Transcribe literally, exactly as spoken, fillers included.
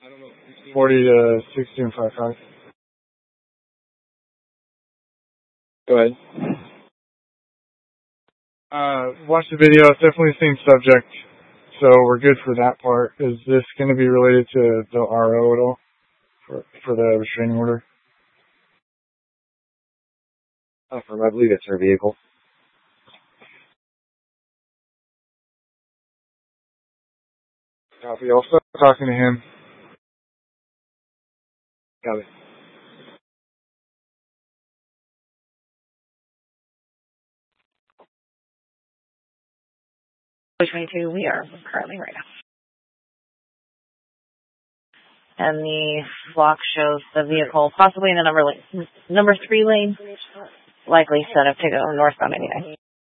forty to sixty and five five. Go ahead. Uh, watch the video. It's definitely the same subject, so we're good for that part. Is this going to be related to the R O at all for, for the restraining order? Oh, from I believe it's her vehicle. Copy. I'll start talking to him. Got it. twenty-two, we are currently right now. And the block shows the vehicle possibly in the number lane, number three lane, likely set up to go northbound anyway.